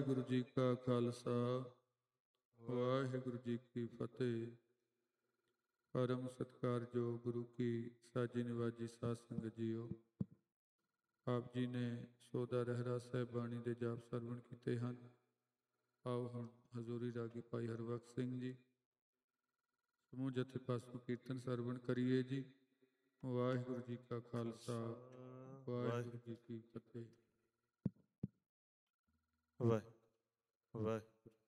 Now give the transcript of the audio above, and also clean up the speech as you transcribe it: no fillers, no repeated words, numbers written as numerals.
ਵਾਹਿਗੁਰੂ ਜੀ ਕਾ ਖਾਲਸਾ ਵਾਹਿਗੁਰੂ ਜੀ ਕੀ ਫਤਿਹ। ਪਰਮ ਸਤਿਕਾਰਯੋਗ ਗੁਰੂ ਕੀ ਸਾਜੀ ਨਿਵਾਜੀ ਸਾਧ ਸੰਗਤ ਜੀਓ, ਆਪ ਜੀ ਨੇ ਸੋਦਾ ਰਹਿਰਾ ਸਾਹਿਬ ਬਾਣੀ ਦੇ ਜਾਪ ਸਰਵਣ ਕੀਤੇ ਹਨ। ਆਓ ਹੁਣ ਹਜ਼ੂਰੀ ਰਾਗੀ ਭਾਈ ਹਰਬਖਸ਼ ਸਿੰਘ ਜੀ ਸਮੂਹ ਜਥੇ ਪਾਸੋਂ ਕੀਰਤਨ ਸਰਵਣ ਕਰੀਏ ਜੀ। ਵਾਹਿਗੁਰੂ ਜੀ ਕਾ ਖਾਲਸਾ ਵਾਹਿਗੁਰੂ ਜੀ ਕੀ ਫਤਿਹ। ਵਾਹਿਗੁਰੂ